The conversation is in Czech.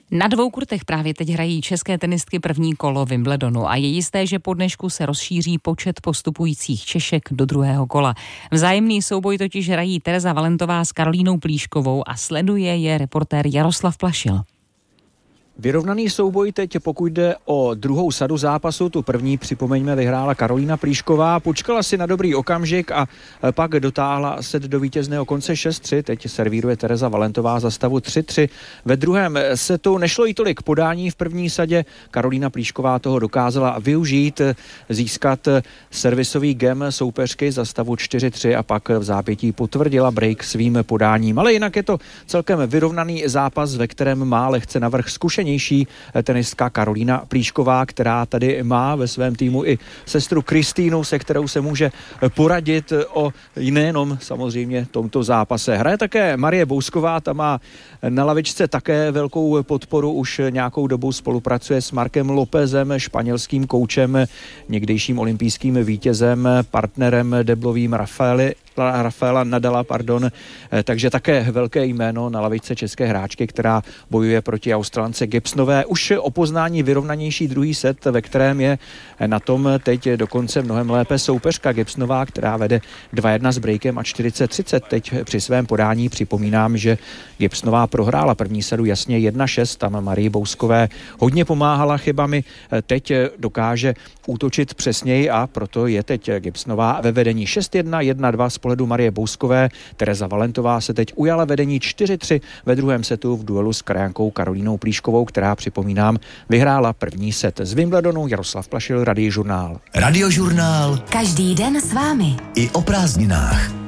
Na dvou kurtech právě teď hrají české tenistky první kolo Wimbledonu a je jisté, že po dnešku se rozšíří počet postupujících Češek do druhého kola. Vzájemný souboj totiž hrají Tereza Valentová s Karolínou Plíškovou a sleduje je reportér Jaroslav Plašil. Vyrovnaný souboj teď, pokud jde o druhou sadu zápasu, tu první, připomeňme, vyhrála Karolína Plíšková, počkala si na dobrý okamžik a pak dotáhla set do vítězného konce 6-3, teď servíruje Tereza Valentová za stavu 3-3. Ve druhém setu nešlo jí tolik podání v první sadě, Karolína Plíšková toho dokázala využít, získat servisový gem soupeřky za stavu 4-3 a pak v zápětí potvrdila break svým podáním. Ale jinak je to celkem vyrovnaný zápas, ve kterém má lehce navrch zkušenější tenistka Karolína Plíšková, která tady má ve svém týmu i sestru Kristýnu, se kterou se může poradit o nejenom samozřejmě tomto zápase. Hraje také Marie Bousková, ta má na lavičce také velkou podporu, už nějakou dobu spolupracuje s Markem Lópezem, španělským koučem, někdejším olympijským vítězem, partnerem deblovým Rafaela Nadala, takže také velké jméno na lavičce české hráčky, která bojuje proti Australance Gibsonové. Už o poznání vyrovnanější druhý set, ve kterém je na tom teď dokonce mnohem lépe soupeřka Gibsonová, která vede 2-1 s breakem a 40-30. Teď při svém podání připomínám, že Gibsonová prohrála první sadu jasně 1-6, tam Marii Bouskové hodně pomáhala chybami, teď dokáže útočit přesněji a proto je teď Gibsonová ve vedení 6-1, 1-2 z pohledu Marie Bouskové. Tereza Valentová se teď ujala vedení 4-3 ve druhém setu v duelu s krajankou Karolínou Plíškovou, která, připomínám, vyhrála první set. Z Wimbledonu Jaroslav Plašil, Radiožurnál. Radiožurnál. Každý den s vámi. I o prázdninách.